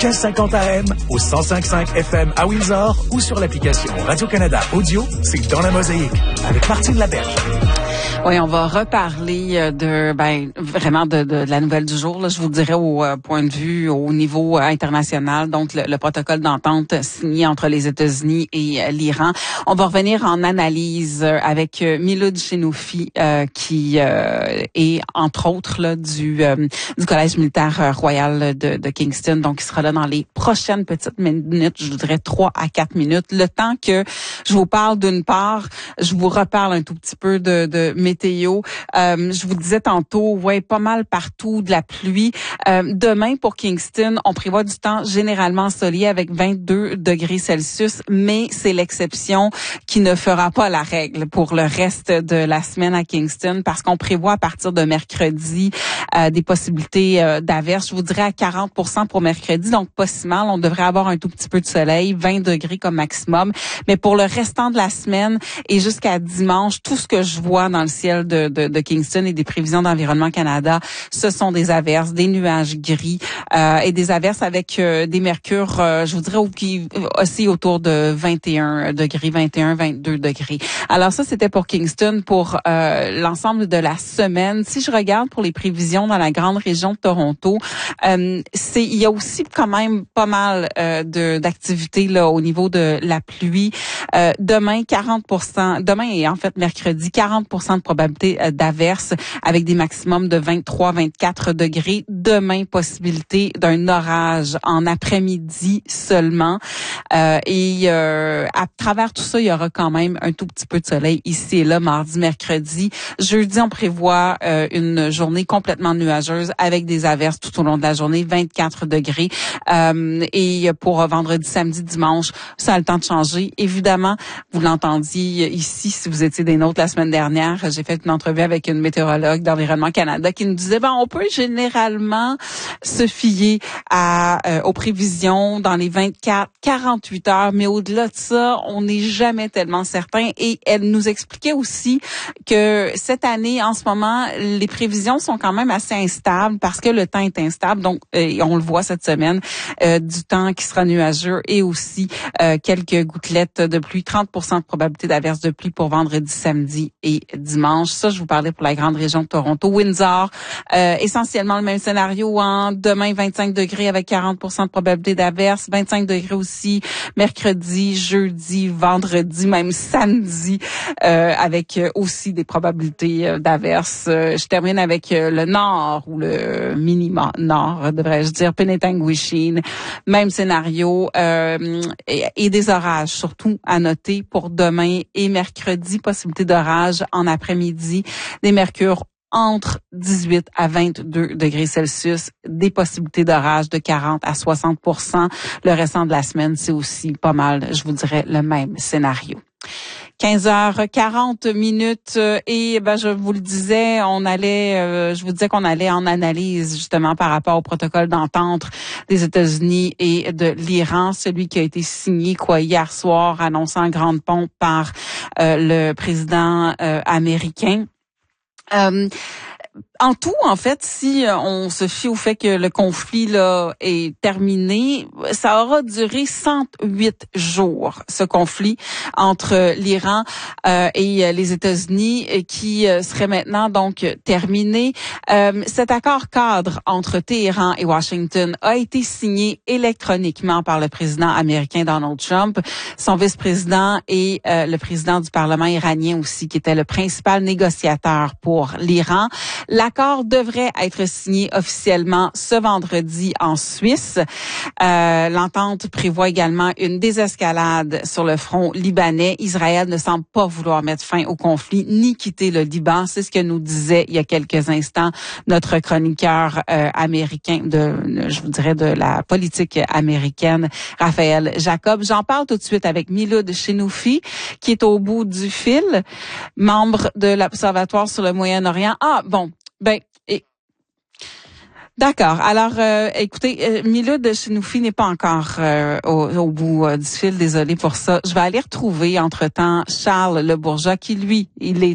1550 AM, au 105.5 FM à Windsor ou sur l'application Radio-Canada Audio, c'est Dans la Mosaïque, avec Martine Laberge. Oui, on va reparler vraiment de la nouvelle du jour. Là, je vous dirais au point de vue au niveau international, donc le protocole d'entente signé entre les États-Unis et l'Iran. On va revenir en analyse avec Miloud Chenoufi qui est entre autres là, du Collège militaire royal de Kingston. Donc, il sera là dans les prochaines petites minutes, je dirais 3 à 4 minutes. Le temps que je vous parle d'une part, je vous reparle un tout petit peu de météo. Je vous disais tantôt, pas mal partout de la pluie. Demain, pour Kingston, on prévoit du temps généralement ensoleillé avec 22 degrés Celsius, mais c'est l'exception qui ne fera pas la règle pour le reste de la semaine à Kingston parce qu'on prévoit à partir de mercredi des possibilités d'averses. Je vous dirais à 40% pour mercredi, donc pas si mal. On devrait avoir un tout petit peu de soleil, 20 degrés comme maximum. Mais pour le restant de la semaine et jusqu'à dimanche, tout ce que je vois dans le ciel de Kingston et des prévisions d'Environnement Canada, ce sont des averses, des nuages gris et des averses avec des mercures, je vous dirais, qui aussi autour de 21 degrés, 21, 22 degrés. Alors ça, c'était pour Kingston pour l'ensemble de la semaine. Si je regarde pour les prévisions dans la grande région de Toronto, il y a aussi quand même pas mal d'activités là au niveau de la pluie. Demain, 40%. Demain et en fait mercredi, 40% de probabilité d'averse avec des maximums de 23-24 degrés. Demain, possibilité d'un orage en après-midi seulement. Et à travers tout ça, il y aura quand même un tout petit peu de soleil ici et là, mardi, mercredi. Jeudi, on prévoit une journée complètement nuageuse avec des averses tout au long de la journée, 24 degrés. Et pour vendredi, samedi, dimanche, ça a le temps de changer. Évidemment, vous l'entendiez ici, si vous étiez des nôtres la semaine dernière, j'ai fait une entrevue avec une météorologue d'Environnement Canada qui nous disait, on peut généralement se fier aux prévisions dans les 24-48 heures, mais au-delà de ça, on n'est jamais tellement certain. Et elle nous expliquait aussi que cette année, en ce moment, les prévisions sont quand même assez instables parce que le temps est instable. Donc, on le voit cette semaine, du temps qui sera nuageux et aussi quelques gouttelettes de pluie, 30% de probabilité d'averse de pluie pour vendredi, samedi et dimanche. Ça, je vous parlais pour la grande région de Toronto. Windsor, essentiellement le même scénario. Demain, 25 degrés avec 40% de probabilité d'averse. 25 degrés aussi mercredi, jeudi, vendredi, même samedi, avec aussi des probabilités d'averse. Je termine avec le nord ou le mini-nord, devrais-je dire, Penetanguishene. Même scénario et des orages, surtout à noter pour demain et mercredi. Possibilité d'orage en après-midi. Des mercures entre 18 à 22 degrés Celsius, des possibilités d'orage de 40 à 60%. Le restant de la semaine, c'est aussi pas mal, je vous dirais, le même scénario. 15h40 et je vous le disais, je vous disais qu'on allait en analyse justement par rapport au protocole d'entente des États-Unis et de l'Iran, celui qui a été signé hier soir, annoncé en grande pompe par le président américain. En tout, en fait, si on se fie au fait que le conflit là est terminé, ça aura duré 108 jours, ce conflit entre l'Iran et les États-Unis, qui serait maintenant donc terminé. Cet accord cadre entre Téhéran et Washington a été signé électroniquement par le président américain Donald Trump, son vice-président et le président du Parlement iranien aussi, qui était le principal négociateur pour l'Iran. L'accord devrait être signé officiellement ce vendredi en Suisse. L'entente prévoit également une désescalade sur le front libanais. Israël ne semble pas vouloir mettre fin au conflit ni quitter le Liban. C'est ce que nous disait il y a quelques instants notre chroniqueur américain je vous dirais, de la politique américaine, Raphaël Jacob. J'en parle tout de suite avec Miloud Chenoufi, qui est au bout du fil, membre de l'Observatoire sur le Moyen-Orient. D'accord. Alors, écoutez, Miloud Chenoufi n'est pas encore au bout du fil. Désolé pour ça. Je vais aller retrouver entre-temps Charles Le Bourgeat, qui, lui, il est